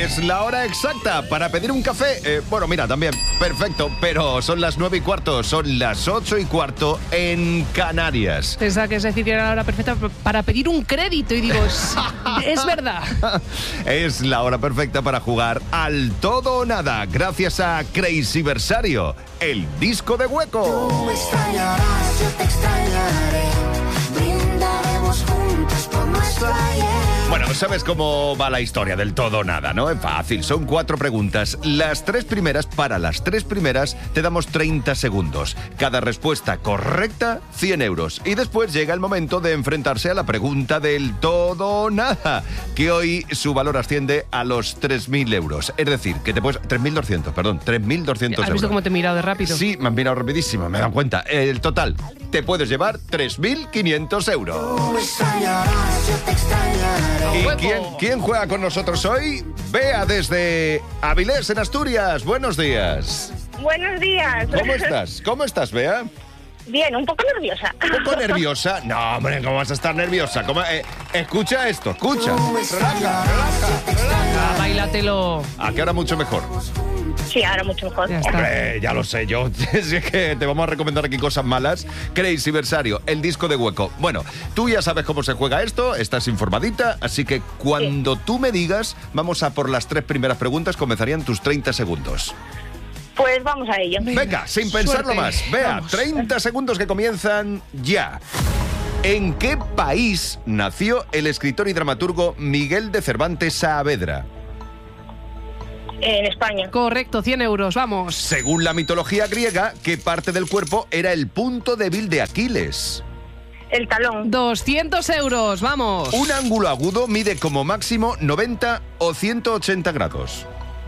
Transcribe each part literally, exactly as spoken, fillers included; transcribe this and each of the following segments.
Es la hora exacta para pedir un café. Eh, bueno, mira, también, perfecto, pero son las nueve y cuarto, son las ocho y cuarto en Canarias. Pensaba que es decir que era la hora perfecta para pedir un crédito y digo, es, es verdad. Es la hora perfecta para jugar al todo o nada, gracias a Crazyversario, el disco de Hueco. Tú me extrañarás, yo te extrañaré. Brindaremos juntos por nuestro ayer. Bueno, sabes cómo va la historia del todo o nada, ¿no? Es fácil, son cuatro preguntas. Las tres primeras, para las tres primeras, te damos treinta segundos. Cada respuesta correcta, cien euros. Y después llega el momento de enfrentarse a la pregunta del todo o nada, que hoy su valor asciende a los tres mil euros. Es decir, que te puedes... tres mil doscientos, perdón, tres mil doscientos euros. ¿Has visto cómo te he mirado de rápido? Sí, me han mirado rapidísimo, me he dado cuenta. El total, te puedes llevar tres mil quinientos euros. Tú me extrañarás, yo te extrañaré. ¿Y quién, quién juega con nosotros hoy? Bea, desde Avilés, en Asturias. Buenos días. Buenos días. ¿Cómo estás? ¿Cómo estás, Bea? Bien, un poco nerviosa. ¿Un poco nerviosa? No, hombre, ¿cómo vas a estar nerviosa? ¿Cómo? Eh, escucha esto, escucha. Relaja, relaja, relaja. Ah, báilatelo. ¿A qué hora mucho mejor? Sí, ahora mucho mejor. Ya está. Hombre, ya lo sé yo. Es que te vamos a recomendar aquí cosas malas. Crazyversario, el disco de Hueco. Bueno, tú ya sabes cómo se juega esto, estás informadita, así que cuando tú me digas, vamos a por las tres primeras preguntas, comenzarían tus treinta segundos. Pues vamos a ello. Venga, sin pensarlo Suerte. más. Vea, Vamos. treinta segundos que comienzan ya. ¿En qué país nació el escritor y dramaturgo Miguel de Cervantes Saavedra? En España. Correcto, cien euros, vamos. Según la mitología griega, ¿qué parte del cuerpo era el punto débil de Aquiles? El talón. doscientos euros, vamos. Un ángulo agudo mide como máximo noventa o ciento ochenta grados.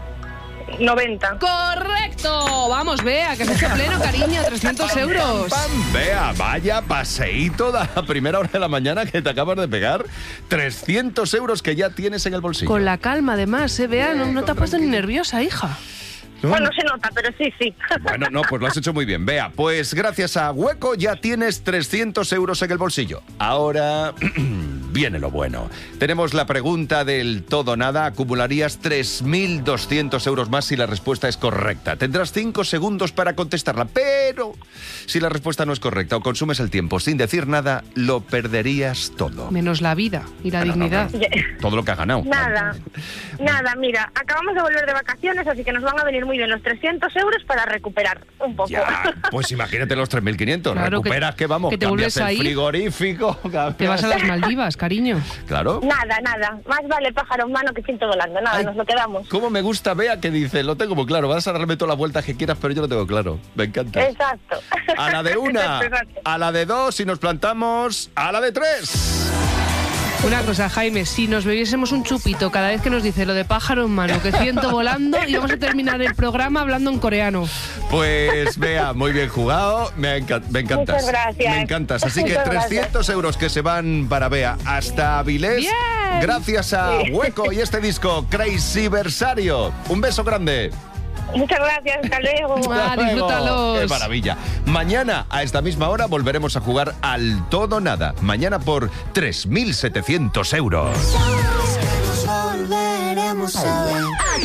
noventa. Correcto. Vamos, Bea, que se hace pleno, cariño, trescientos euros. ¡Pam! Vea, vaya paseíto de la primera hora de la mañana que te acabas de pegar. trescientos euros que ya tienes en el bolsillo. Con la calma, además, ¿eh, Bea? No, no te has puesto ni nerviosa, hija. No, Bueno, se nota, pero sí, sí. Bueno, no, pues lo has hecho muy bien. Vea, pues gracias a Hueco ya tienes trescientos euros en el bolsillo. Ahora viene lo bueno. Tenemos la pregunta del todo nada. Acumularías tres mil doscientos euros más si la respuesta es correcta. Tendrás cinco segundos para contestarla, pero si la respuesta no es correcta o consumes el tiempo sin decir nada, lo perderías todo. Menos la vida y la Ah, no, no, dignidad. claro. Todo lo que has ganado. Nada, nada, mira, acabamos de volver de vacaciones, así que nos van a venir muy bien los trescientos euros para recuperar un poco. Ya, pues imagínate los tres mil quinientos. Claro, Recuperas que- que, vamos, que te cambias vuelves el a ir. frigorífico. Te vas a las Maldivas, cariño. Claro. Nada, nada, más vale pájaro en mano que ciento volando, nada, Ay, nos lo quedamos. Cómo me gusta Bea que dice, lo tengo muy claro, vas a darme todas las vueltas que quieras, pero yo lo tengo claro. Me encanta. Exacto. A la de una, Exacto. a la de dos y nos plantamos a la de tres. Una cosa, Jaime, si nos bebiésemos un chupito cada vez que nos dice lo de pájaro en mano, que ciento volando, y vamos a terminar el programa hablando en coreano. Pues Bea, muy bien jugado, me, enca- me encantas. Muchas gracias. Me encantas. Así que Muchas gracias. trescientos euros que se van para Bea hasta Avilés. Bien. Gracias a Sí. Hueco y este disco, Crazyversario. Un beso grande. Muchas gracias, hasta luego. Ah, Hasta luego. disfrútalos. ¡Qué maravilla! Mañana, a esta misma hora, volveremos a jugar al todo nada. Mañana por tres mil setecientos euros. Sabes que nos volveremos a ver.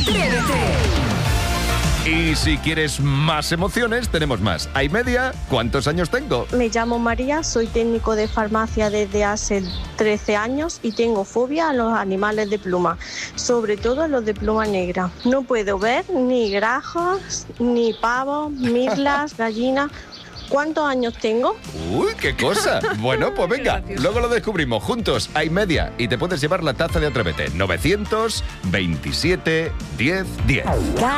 Y si quieres más emociones, tenemos más. Hay media, ¿cuántos años tengo? Me llamo María, soy técnico de farmacia desde hace trece años y tengo fobia a los animales de pluma, sobre todo a los de pluma negra. No puedo ver ni grajos, ni pavos, mirlas, gallinas. ¿Cuántos años tengo? ¡Uy, qué cosa! Bueno, pues venga, luego lo descubrimos juntos. Hay media y te puedes llevar la taza de Atrévete. novecientos veintisiete diez diez.